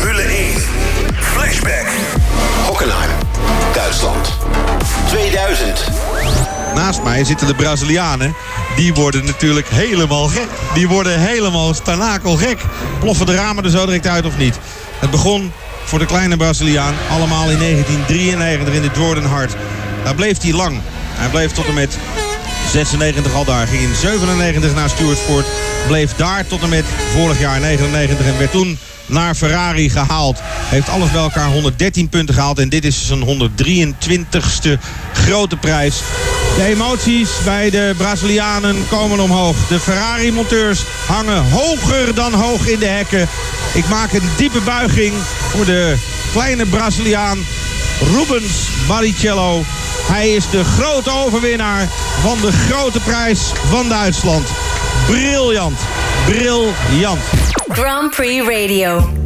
Formule 1 Flashback. Hockenheim, Duitsland. 2000. Naast mij zitten de Brazilianen. Die worden natuurlijk helemaal gek. Die worden helemaal stanakelgek. Ploffen de ramen er zo direct uit of niet? Het begon voor de kleine Braziliaan allemaal in 1993 in de Jordan Hart. Daar bleef hij lang. Hij bleef tot en met 96 al daar. Ging in 97 naar Stewartsport. Bleef daar tot en met vorig jaar 99 en werd toen naar Ferrari gehaald. Heeft alles bij elkaar 113 punten gehaald. En dit is zijn 123ste grote prijs. De emoties bij de Brazilianen komen omhoog. De Ferrari-monteurs hangen hoger dan hoog in de hekken. Ik maak een diepe buiging voor de kleine Braziliaan Rubens Barrichello. Hij is de grote overwinnaar van de grote prijs van Duitsland. Briljant. Briljant. Grand Prix Radio.